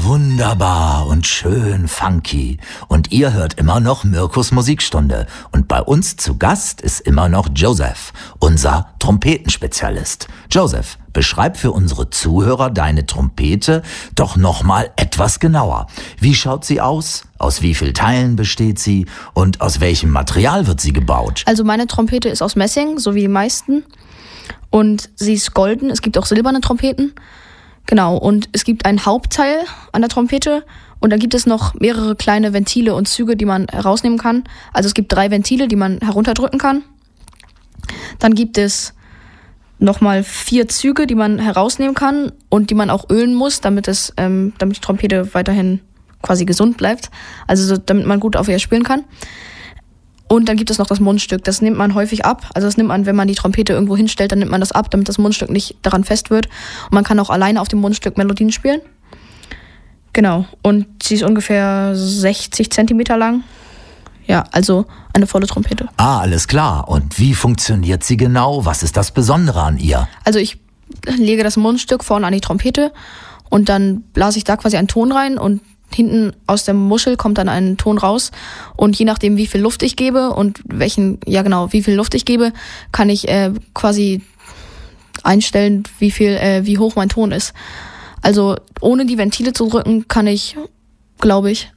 Wunderbar und schön funky. Und ihr hört immer noch Mirkus Musikstunde. Und bei uns zu Gast ist immer noch Joseph, unser Trompetenspezialist. Joseph, beschreib für unsere Zuhörer deine Trompete doch nochmal etwas genauer. Wie schaut sie aus? Aus wie vielen Teilen besteht sie? Und aus welchem Material wird sie gebaut? Also meine Trompete ist aus Messing, so wie die meisten. Und sie ist golden. Es gibt auch silberne Trompeten. Genau, und es gibt ein Hauptteil an der Trompete und dann gibt es noch mehrere kleine Ventile und Züge, die man herausnehmen kann. Also es gibt 3 Ventile, die man herunterdrücken kann. Dann gibt es nochmal 4 Züge, die man herausnehmen kann und die man auch ölen muss, damit die Trompete weiterhin quasi gesund bleibt. Also damit man gut auf ihr spielen kann. Und dann gibt es noch das Mundstück. Das nimmt man häufig ab. Also das nimmt man, wenn man die Trompete irgendwo hinstellt, dann nimmt man das ab, damit das Mundstück nicht daran fest wird. Und man kann auch alleine auf dem Mundstück Melodien spielen. Genau. Und sie ist ungefähr 60 Zentimeter lang. Ja, also eine volle Trompete. Ah, alles klar. Und wie funktioniert sie genau? Was ist das Besondere an ihr? Also ich lege das Mundstück vorne an die Trompete und dann blase ich da quasi einen Ton rein und hinten aus der Muschel kommt dann ein Ton raus und je nachdem, wie viel Luft ich gebe und wie viel Luft ich gebe, kann ich quasi einstellen, wie hoch mein Ton ist. Also ohne die Ventile zu drücken, kann ich, glaube ich,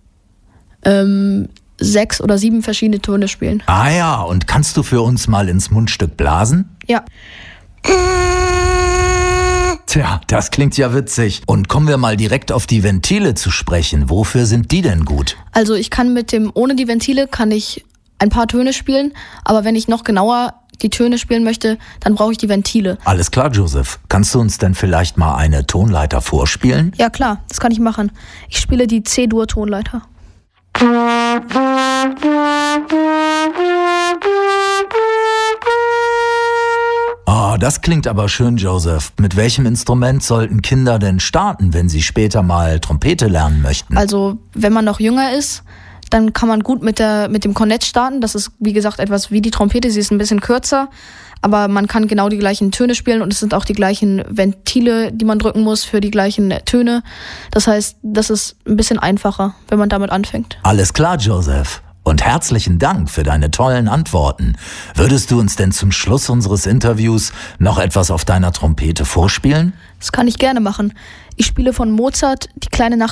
6 oder 7 verschiedene Töne spielen. Ah ja, und kannst du für uns mal ins Mundstück blasen? Ja. Tja, das klingt ja witzig. Und kommen wir mal direkt auf die Ventile zu sprechen. Wofür sind die denn gut? Also ich kann ohne die Ventile kann ich ein paar Töne spielen, aber wenn ich noch genauer die Töne spielen möchte, dann brauche ich die Ventile. Alles klar, Joseph. Kannst du uns denn vielleicht mal eine Tonleiter vorspielen? Ja klar, das kann ich machen. Ich spiele die C-Dur-Tonleiter. Oh, das klingt aber schön, Joseph. Mit welchem Instrument sollten Kinder denn starten, wenn sie später mal Trompete lernen möchten? Also, wenn man noch jünger ist, dann kann man gut mit dem Kornett starten. Das ist, wie gesagt, etwas wie die Trompete. Sie ist ein bisschen kürzer, aber man kann genau die gleichen Töne spielen und es sind auch die gleichen Ventile, die man drücken muss für die gleichen Töne. Das heißt, das ist ein bisschen einfacher, wenn man damit anfängt. Alles klar, Joseph. Und herzlichen Dank für deine tollen Antworten. Würdest du uns denn zum Schluss unseres Interviews noch etwas auf deiner Trompete vorspielen? Das kann ich gerne machen. Ich spiele von Mozart die kleine